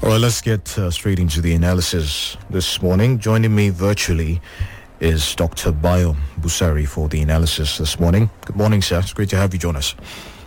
All right, let's get straight into the analysis this morning. Joining me virtually is Dr. Bayo Busari for the analysis this morning. Good morning, sir. It's great to have you join us.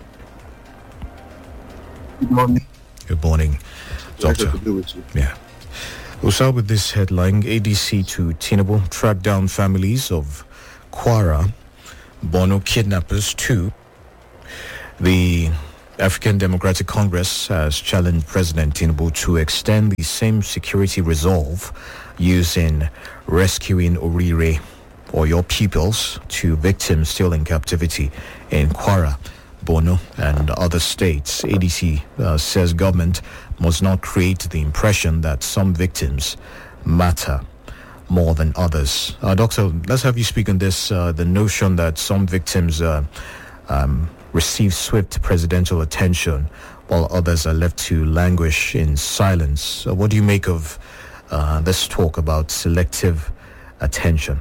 Good morning. Good morning, Doctor. Pleasure to be with you. Yeah. We'll start with this headline. ADC to Tinubu track down families of Kwara Borno kidnappers 2. The African Democratic Congress has challenged President Tinubu to extend the same security resolve used in rescuing Orire or your pupils to victims still in captivity in Kwara, Borno and other states. ADC says government must not create the impression that some victims matter more than others. Doctor, let's have you speak on this, the notion that some victims receive swift presidential attention while others are left to languish in silence. What do you make of this talk about selective attention?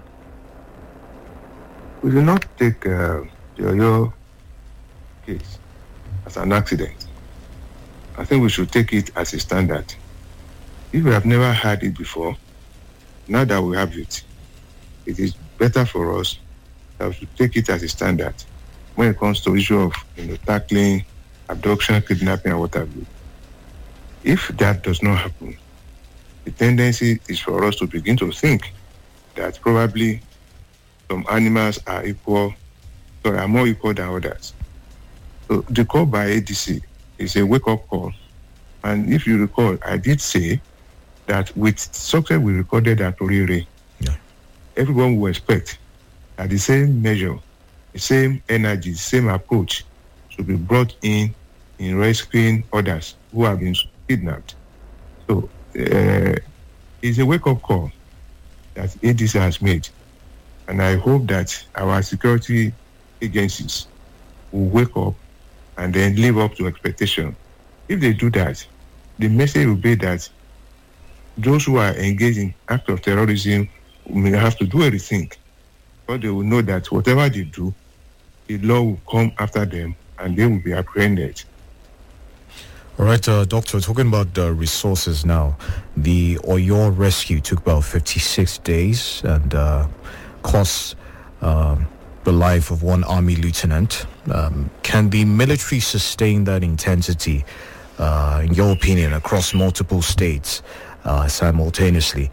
We do not take your case as an accident. I think we should take it as a standard. If we have never had it before, now that we have it, it is better for us to take it as a standard when it comes to the issue of tackling abduction, kidnapping, and what have you. If that does not happen, the tendency is for us to begin to think that probably some animals are more equal than others. So the call by ADC is a wake-up call. And if you recall, I did say that with success we recorded at Orire, everyone will expect that the same measure, the same energy, the same approach should be brought in rescuing others who have been kidnapped. So it's a wake-up call that ADC has made. And I hope that our security agencies will wake up and then live up to expectation. If they do that, the message will be that those who are engaged in acts of terrorism may have to do everything, but they will know that whatever they do, the law will come after them and they will be apprehended. All right, Doctor, talking about resources now. The Oyo rescue took about 56 days and cost the life of one army lieutenant. Can the military sustain that intensity, in your opinion, across multiple states simultaneously?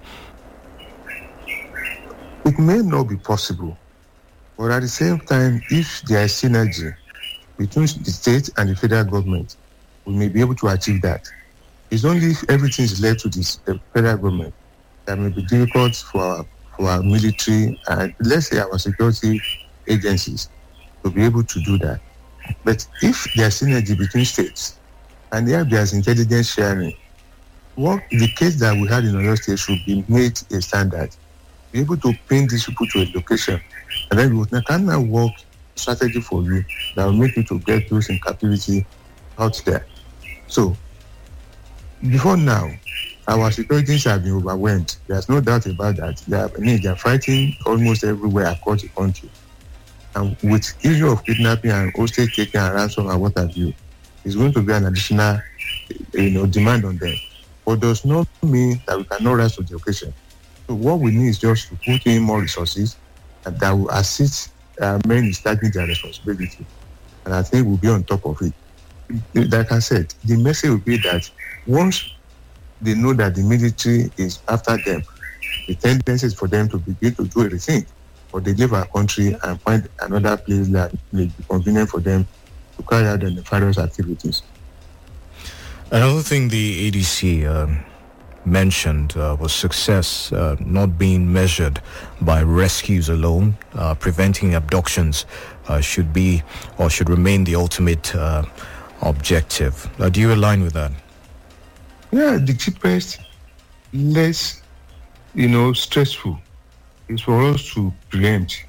It may not be possible, but at the same time, if there is synergy between the state and the federal government, we may be able to achieve that. It's only if everything is led to the federal government that may be difficult for our military and let's say our security agencies to be able to do that. But if there's synergy between states and there's intelligence sharing, the case that we had in Oyo State should be made a standard. Be able to pin these people to a location, and then we can now work strategy for you that will make you to get those in captivity out there. So before now, our securities have been overwhelmed. There's no doubt about that. They are fighting almost everywhere across the country. And with issue of kidnapping and hostage taking and ransom and what have you, it's going to be an additional demand on them. But does not mean that we cannot rise to the occasion. So what we need is just to put in more resources and that will assist men in starting their responsibility. And I think we'll be on top of it. Like I said, the message will be that once they know that the military is after them, the tendency is for them to begin to do everything, or they leave our country and find another place that may be convenient for them to carry out the nefarious activities. Another thing the ADC mentioned was success not being measured by rescues alone. Preventing abductions should remain the ultimate objective. Do you align with that? Yeah, the cheapest, less, stressful is for us to preempt.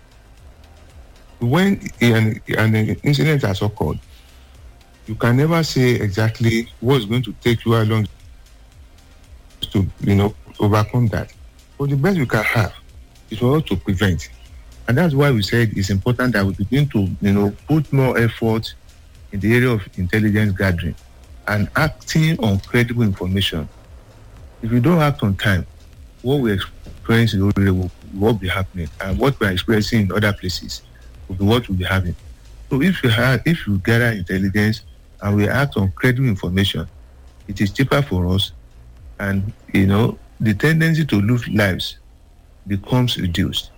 When an incident has occurred, you can never say exactly what's going to take you how long to, overcome that. But the best we can have is for us to prevent. And that's why we said it's important that we begin to, put more effort in the area of intelligence gathering and acting on credible information If you don't act on time, what we experience in Owerri will be happening, and what we are experiencing in other places will be what we'll be having. So if you gather intelligence and we act on credible information, it is cheaper for us, and the tendency to lose lives becomes reduced.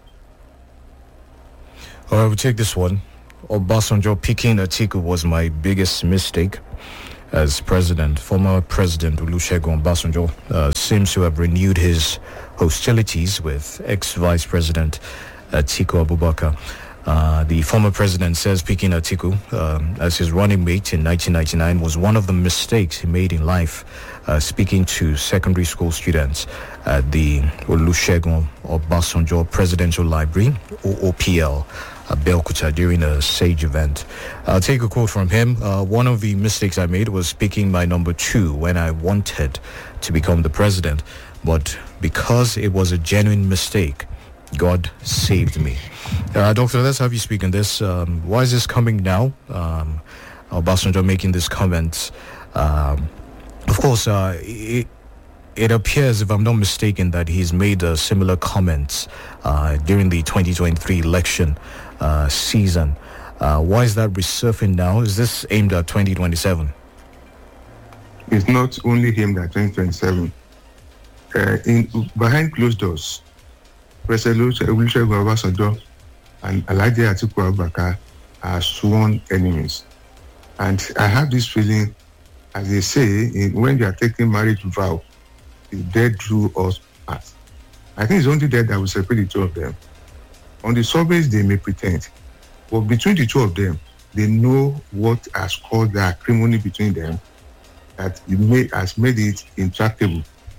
All right, we'll take this one. Obasanjo picking Atiku was my biggest mistake as president. Former President Olusegun Obasanjo seems to have renewed his hostilities with ex-Vice President Atiku Abubakar. The former president says picking Atiku as his running mate in 1999 was one of the mistakes he made in life, speaking to secondary school students at the Olusegun Obasanjo Presidential Library, OOPL, Abeokuta, during a SAGE event. I'll take a quote from him. One of the mistakes I made was picking my number 2 when I wanted to become the president, but because it was a genuine mistake, God saved me. Doctor, let's have you speak on this. Why is this coming now? Obasanjo making this comment. Of course, it appears, if I'm not mistaken, that he's made similar comments during the 2023 election season. Why is that resurfacing now? Is this aimed at 2027? It's not only aimed at 2027. Behind closed doors, President Olusegun Obasanjo and Alhaji Atiku Abubakar are sworn enemies. And I have this feeling, as they say, when you are taking marriage vow, the dead drew us apart. I think it's only death that will separate the two of them. On the surface, they may pretend, but between the two of them, they know what has caused the acrimony between them that has made it intractable.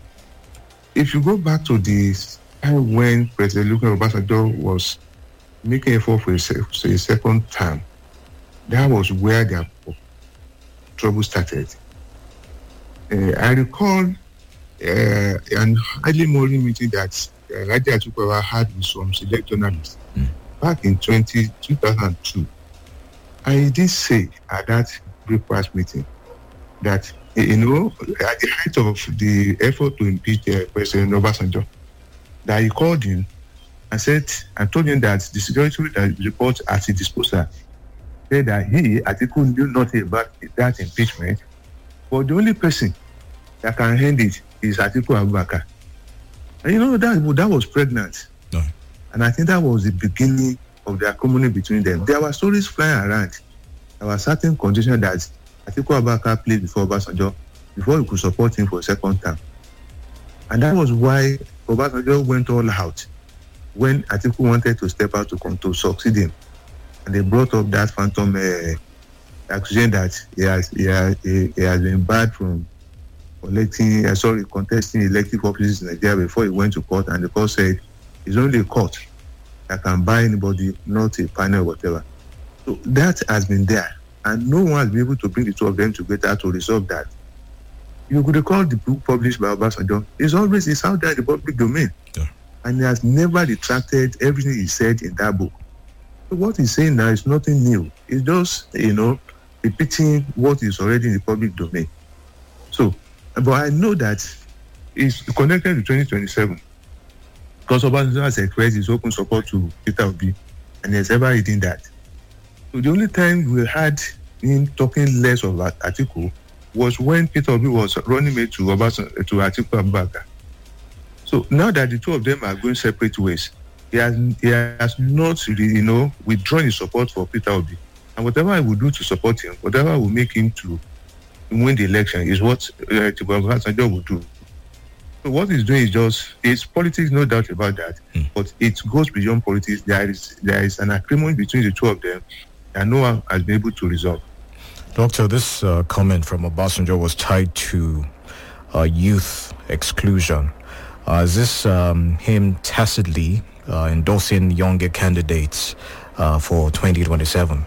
If you go back to the time when President Olusegun Obasanjo was making effort for a second term, that was where their trouble started. I recall an early morning meeting that Alhaji Atiku had with some select journalists back in 2002. I did say at that breakfast meeting that, at the height of the effort to impeach President Obasanjo, that he called him and told him that the security report at his disposal said that Atiku, knew nothing about that impeachment, but the only person that can hand it is Atiku Abubakar. And that was pregnant. No. And I think that was the beginning of the acrimony between them. There were stories flying around. There were certain conditions that Atiku Abubakar played before Obasanjo, before he could support him for a second term. And that was why Obasanjo went all out when Atiku wanted to step out to succeed him. And they brought up that phantom accusation that he has been barred from contesting elective offices in Nigeria before he went to court, and the court said it's only a court that can buy anybody, not a panel or whatever. So that has been there, and no one has been able to bring the two of them together to resolve that. You could recall the book published by Obasanjo. It's out there in the public domain. Yeah. And he has never retracted everything he said in that book. So what he's saying now is nothing new. It's just, repeating what is already in the public domain. So, but I know that it's connected to 2027 because Obasanjo has expressed his open support to Peter Obi, and he has ever hidden that. So the only time we had him talking less of Atiku was when Peter Obi was running mate to Atiku Abubakar. So now that the two of them are going separate ways, he has not really, withdrawn his support for Peter Obi. And whatever he will do to support him, whatever will make him to win the election is what Obasanjo will do. So what he's doing is it's politics, no doubt about that. But it goes beyond politics. There is an agreement between the two of them that no one has been able to resolve. Doctor, this comment from Obasanjo was tied to youth exclusion. Is this him tacitly endorsing younger candidates for 2027?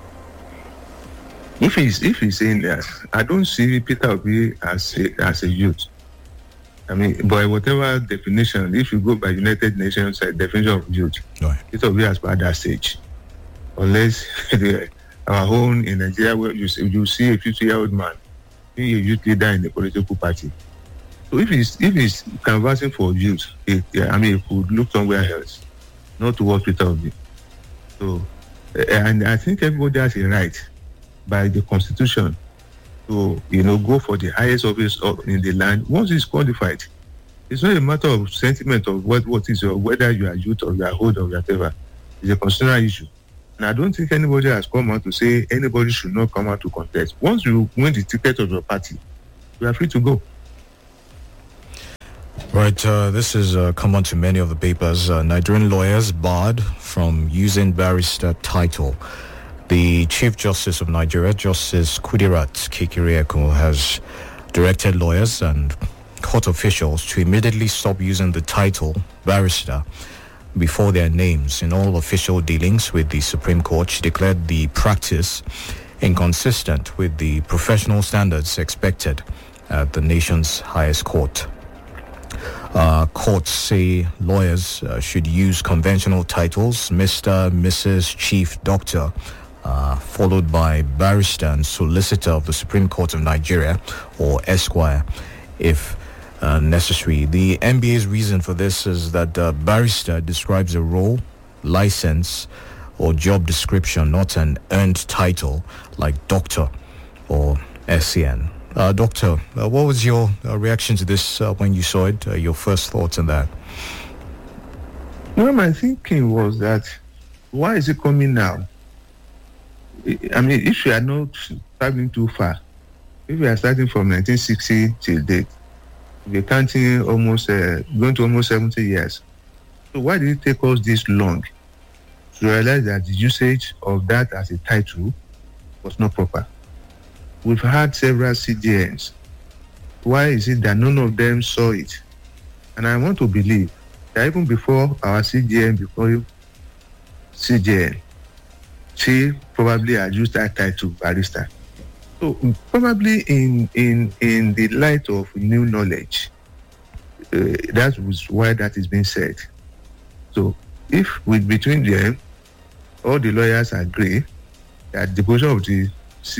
If he's saying that, I don't see Peter Obi as a youth. I mean, by whatever definition, if you go by United Nations definition of youth, right, Peter Obi has passed that stage. Unless our own in Nigeria, where you see a 50-year-old man being a youth leader in the political party. So if he's canvassing for youth, he could look somewhere else, not towards Peter Obi. So, and I think everybody has a right by the Constitution to, go for the highest office in the land once he's qualified. It's not a matter of sentiment of what is whether you are youth or you are old or whatever. It's a constitutional issue. And I don't think anybody has come out to say anybody should not come out to contest. Once you win the ticket of your party, you are free to go. Right, this is common to many of the papers. Nigerian lawyers barred from using barrister title. The Chief Justice of Nigeria, Justice Kudirat Kekereekun, has directed lawyers and court officials to immediately stop using the title barrister before their names in all official dealings with the Supreme Court. She declared the practice inconsistent with the professional standards expected at the nation's highest court. Courts say lawyers should use conventional titles, Mr., Mrs., Chief, Doctor, followed by barrister and solicitor of the Supreme Court of Nigeria, or Esquire, if necessary. The NBA's reason for this is that barrister describes a role, license, or job description, not an earned title like doctor or SCN. Doctor, what was your reaction to this when you saw it? Your first thoughts on that? Well, my thinking was that, why is it coming now? I mean, if you are not traveling too far, if we are starting from 1960 till date, we're counting almost, going to almost 70 years. So why did it take us this long to realize that the usage of that as a title was not proper? We've had several CJNs. Why is it that none of them saw it? And I want to believe that even before our CJN, before CJN, she probably had used that title, barrister. So probably in the light of new knowledge, that was why that is being said. So if between them, all the lawyers agree that the position of the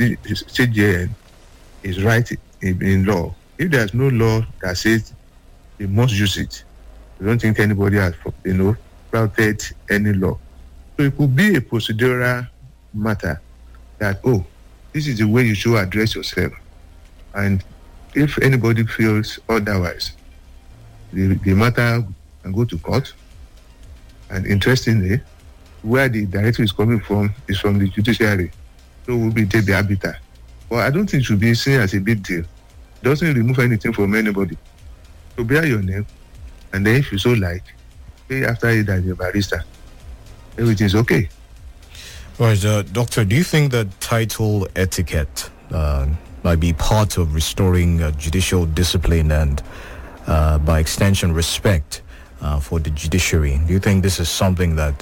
CJN is right in law. If there's no law that says they must use it, I don't think anybody has, flouted any law. So it could be a procedural matter that, this is the way you should address yourself. And if anybody feels otherwise, the matter can go to court. And interestingly, where the directive is coming from is from the judiciary. So we'll be the arbiter. Well, I don't think it should be seen as a big deal. It doesn't remove anything from anybody. So bear your name, and then if you so like, pay after it as a barrister. Everything's okay. Right, Doctor, do you think that title etiquette might be part of restoring judicial discipline and, by extension, respect for the judiciary? Do you think this is something that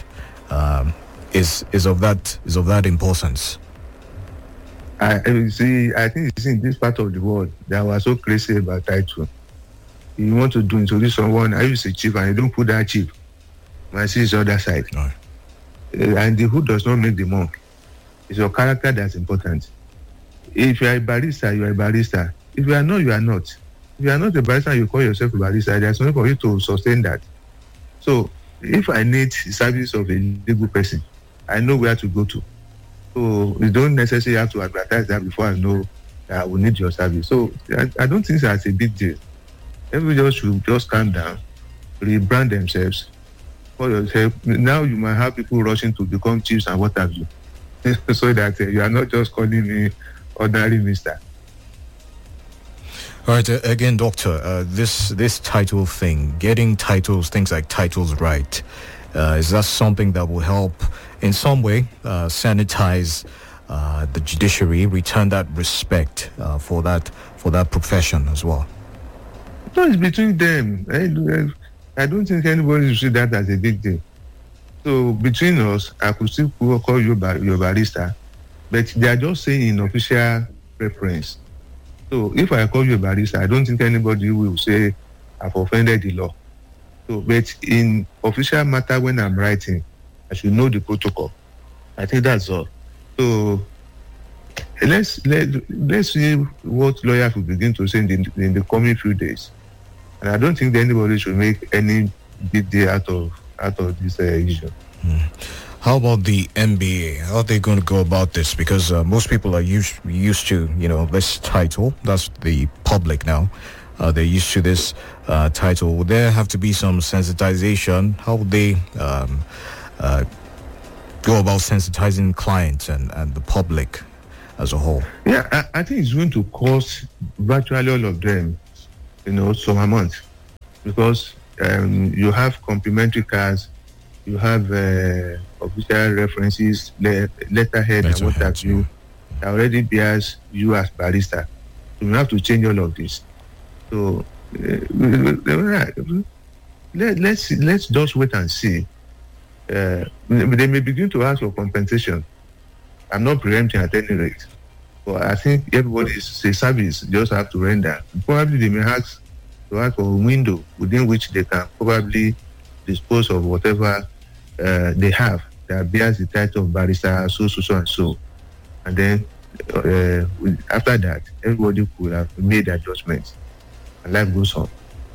is of that importance? I think it's in this part of the world that was so crazy about title. You want to introduce someone, I use a chief, and you don't put that chief. I see the other side. No. And the who does not make the monk. It's your character that's important. If you are a barrister, you are a barrister. If you are not, you are not. If you are not a barrister, you call yourself a barrister, there's nothing for you to sustain that. So if I need the service of a legal person, I know where to go to. So you don't necessarily have to advertise that before I know that I will need your service. So I don't think that's a big deal. Everybody should just calm down, rebrand themselves. For yourself. Now you might have people rushing to become chiefs and what have you. So that you are not just calling me ordinary mister. All right, again, Doctor, this title thing, getting titles, things like titles right, is that something that will help in some way sanitize the judiciary, return that respect for that profession as well? No, it's between them. I don't think anybody should see that as a big deal. So between us, I could still call you your barrister, but they are just saying in official preference. So if I call you a barrister, I don't think anybody will say I've offended the law. So, but in official matter, when I'm writing, I should know the protocol. I think that's all. So let's see what lawyers will begin to say in the coming few days. And I don't think that anybody should make any big deal out of this issue. How about the NBA? How are they going to go about this? Because most people are used to, this title. That's the public now. They're used to this title. Would there have to be some sensitization? How would they go about sensitizing clients and the public as a whole? Yeah, I think it's going to cost virtually all of them, some amount. Because you have complimentary cards, you have official references, letterhead, and what have you. That already bears you as barrister. So you have to change all of this. So let's just wait and see. They may begin to ask for compensation. I'm not preempting at any rate. But I think everybody's a service just have to render. Probably they may ask for a window within which they can probably dispose of whatever they have that bears the title of barrister, so. And then after that, everybody could have made adjustments. And life goes on.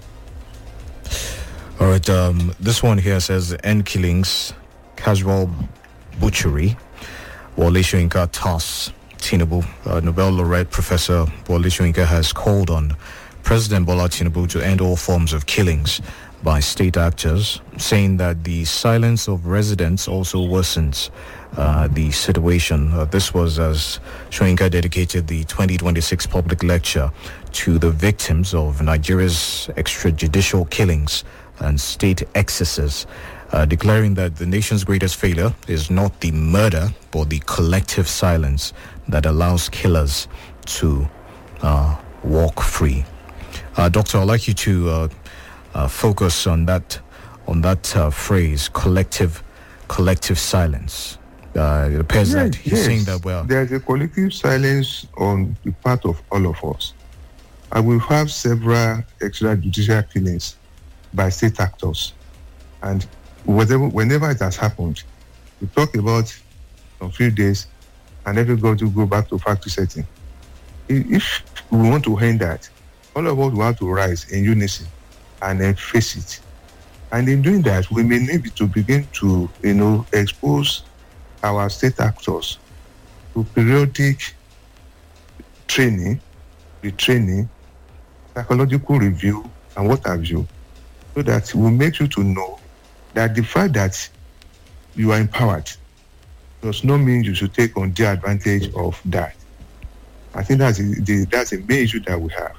All right, this one here says, end killings, casual butchery. Wole Soyinka tasks Tinubu. Nobel laureate Professor Wole Soyinka has called on President Bola Tinubu to end all forms of killings by state actors, saying that the silence of residents also worsens the situation. This was as Soyinka dedicated the 2026 public lecture to the victims of Nigeria's extrajudicial killings and state excesses, declaring that the nation's greatest failure is not the murder but the collective silence that allows killers to walk free. Doctor, I'd like you to focus on that phrase, collective silence. It appears that he's saying that there's a collective silence on the part of all of us. And we've had several extrajudicial killings by state actors, and whenever it has happened, we talk about a few days, and everybody will go back to factory setting. If we want to end that, all of us will have to rise in unison and then face it. And in doing that, we may need to begin to, expose our state actors to periodic training, retraining, psychological review, and what have you, so that will make you to know that the fact that you are empowered does not mean you should take undue advantage of that. I think that's a main issue that we have.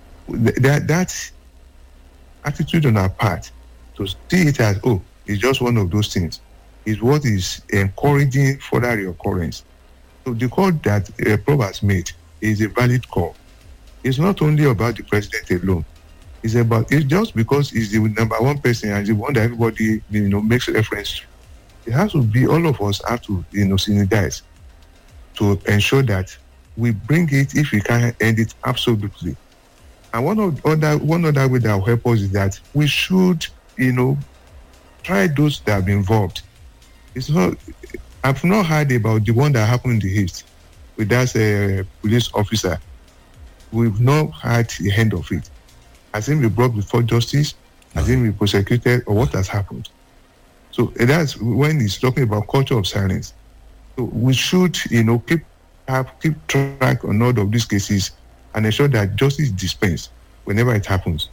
That attitude on our part to see it as, it's just one of those things, is what is encouraging further reoccurrence. So the call that Prof has made is a valid call. It's not only about the president alone. It's just because he's the number one person and the one that everybody makes reference to. It has to be, all of us have to synergize to ensure that we bring it, if we can end it, absolutely. And one other way that will help us is that we should try those that have been involved. I've not heard about the one that happened in the East with that police officer. We've not had the end of it. Has it been brought before justice? Has it been prosecuted? Or what has happened? So that's when he's talking about culture of silence. So we should, keep track on all of these cases and ensure that justice is dispensed whenever it happens.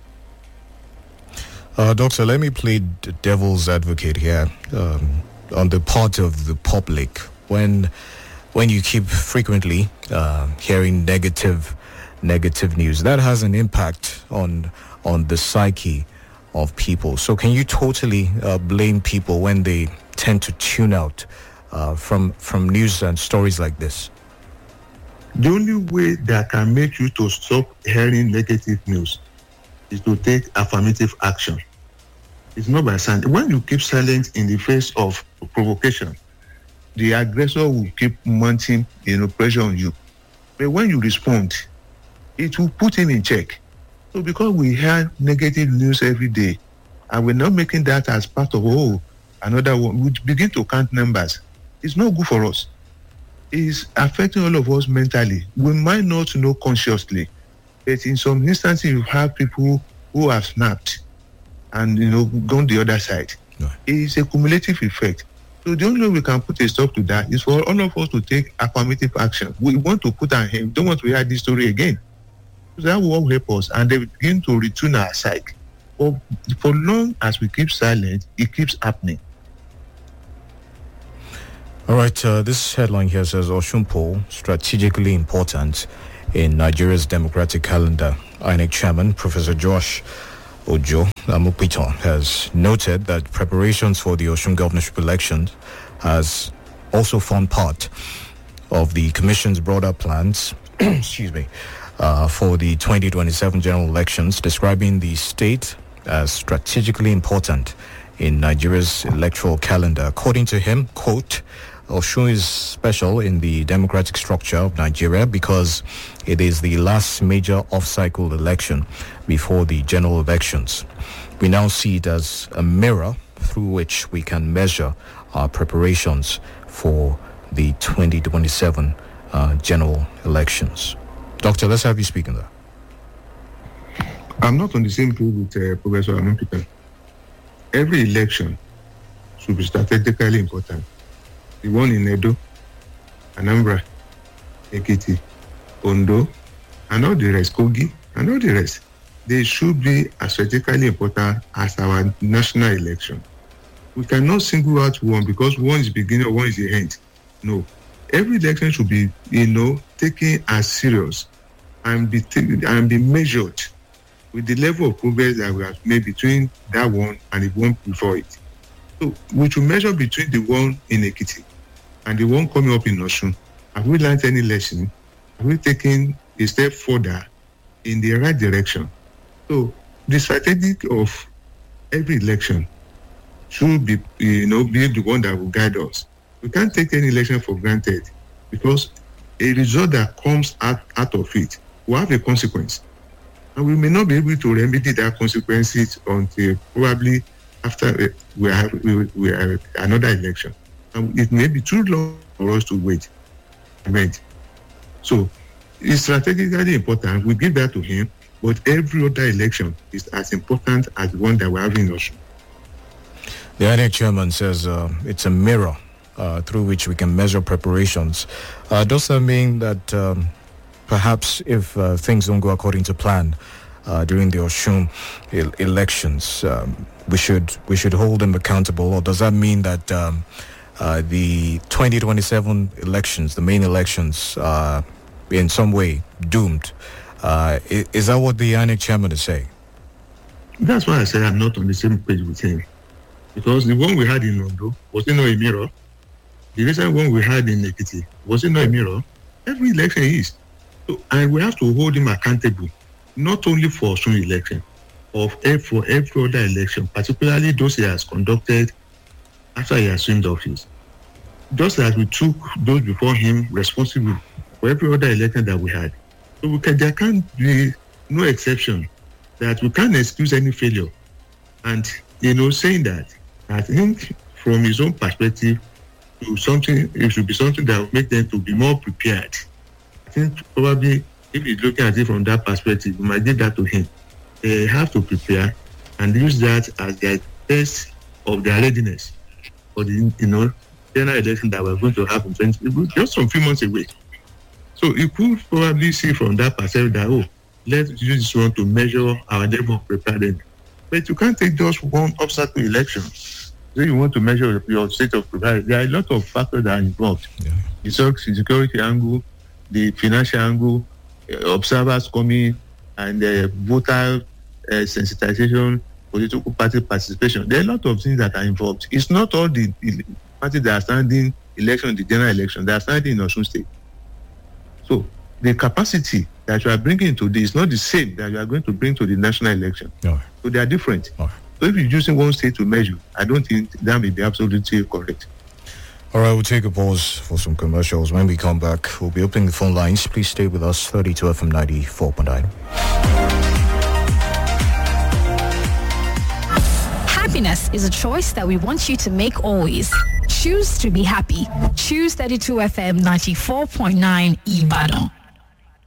Doctor, let me play devil's advocate here. On the part of the public, when you keep frequently hearing negative news, that has an impact on the psyche of people. So can you totally blame people when they tend to tune out from news and stories like this? The only way that can make you to stop hearing negative news is to take affirmative action. It's not by silence. When you keep silent in the face of provocation, the aggressor will keep mounting pressure on you. But when you respond, it will put him in check. So because we hear negative news every day, and we're not making that as part of another one, we begin to count numbers. It's not good for us. It's affecting all of us mentally. We might not know consciously, but in some instances you have people who have snapped and, gone the other side. Right. It's a cumulative effect. So the only way we can put a stop to that is for all of us to take affirmative action. We want to put our hand, don't want to hear this story again. So that will help us, and they begin to retune our psyche. But for long as we keep silent, it keeps happening. All right, this headline here says Osun poll strategically important in Nigeria's democratic calendar. INEC chairman Professor Josh Ojo Amupiton has noted that preparations for the Osun governorship election has also formed part of the commission's broader plans for the 2027 general elections, describing the state as strategically important in Nigeria's electoral calendar. According to him, quote, Osun is special in the democratic structure of Nigeria because it is the last major off-cycle election before the general elections. We now see it as a mirror through which we can measure our preparations for the 2027 general elections. Doctor, let's have you speak on that. I'm not on the same page with Professor Amupitan. Every election should be strategically important. The one in Edo, Anambra, Ekiti, Ondo, and all the rest, Kogi, and all the rest, they should be as strategically important as our national election. We cannot single out one because one is beginning or one is the end. No. Every election should be, taken as serious and be measured with the level of progress that we have made between that one and the one before it. So we should measure between the one in Ekiti and the one coming up in Osun. Have we learned any lesson? Have we taken a step further in the right direction? So the strategy of every election should be, be the one that will guide us. We can't take any election for granted because a result that comes out of it will have a consequence. And we may not be able to remedy that consequences until probably after we have another election. And it may be too long for us to wait. So it's strategically important. We give that to him, but every other election is as important as the one that we're having in Osun. The INEC chairman says it's a mirror through which we can measure preparations. Does that mean that perhaps if things don't go according to plan during the Osun elections, we should hold them accountable, or does that mean that the 2027 elections, the main elections, are in some way doomed? Is that what the INEC chairman is saying? That's why I said I'm not on the same page with him. Because the one we had in Ondo, was it not a mirror? The recent one we had in Ekiti, was it not a mirror? Every election is. So, and we have to hold him accountable, not only for Osun election, for every other election, particularly those he has conducted after he assumed office. Just as we took those before him responsible for every other election that we had. So there can't be no exception that we can't excuse any failure. And, saying that, I think from his own perspective, it should be something that will make them to be more prepared. I think probably if he's looking at it from that perspective, we might give that to him. They have to prepare and use that as their test of their readiness for the general election that we're going to have in just some few months away. So you could probably see from that perspective that, let's use this one to measure our level of preparedness. But you can't take just one obstacle election. So you want to measure your state of preparedness. There are a lot of factors that are involved. Yeah. The security angle, the financial angle, observers coming, and voter sensitization, political party participation. There are a lot of things that are involved. It's not all the parties that are standing election, the general election, that are standing in Osun State. So the capacity that you are bringing to this is not the same that you are going to bring to the national election. No. So they are different. No. So if you're using one state to measure, I don't think that may be absolutely correct. All right, we'll take a pause for some commercials. When we come back, we'll be opening the phone lines. Please stay with us, 32 FM 94.9. Happiness is a choice that we want you to make always. Choose to be happy. Choose 32 FM 94.9 Ibadan.